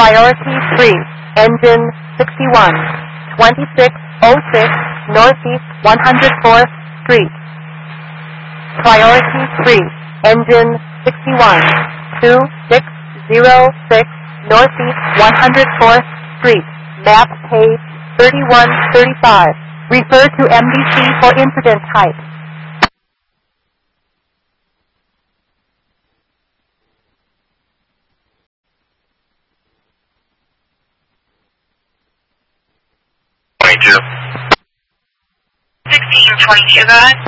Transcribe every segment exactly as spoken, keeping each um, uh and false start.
Priority three, engine sixty-one, twenty-six oh six Northeast one hundred fourth Street. Priority three, engine sixty-one, twenty-six oh six Northeast one hundred fourth Street. Map page thirty-one thirty-five. Refer to M D C for incident type. twenty-two. sixteen twenty-two, go ahead.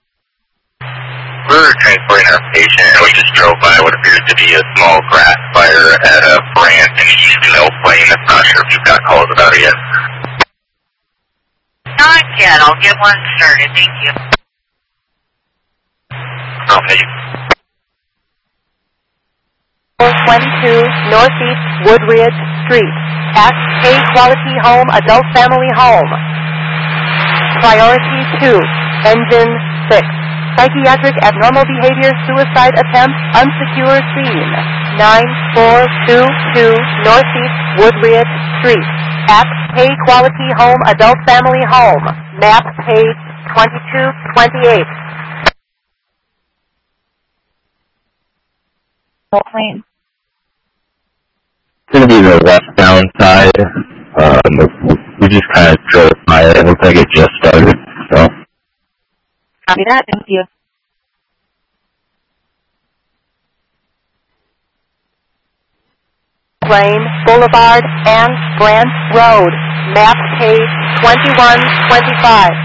We were transporting our patient and we just drove by what appears to be a small grass fire at a branch in the East Mill Plain. I'm not sure if you've got calls about it yet. Not yet. I'll get one started. Thank you. Okay. twenty-two Northeast Woodridge Street. At A Quality Home Adult Family Home. Priority two, engine six. Psychiatric abnormal behavior suicide attempt unsecure scene. nine four two two Northeast Woodridge Street. At A Quality Home Adult Family Home. Map page twenty-two twenty-eight. Plane. It's going to be the westbound side. Um, we just kind of drove by it. It looks like it just started. So. Copy that. Thank you. Plain Boulevard and Branch Road. Map page twenty-one twenty-five.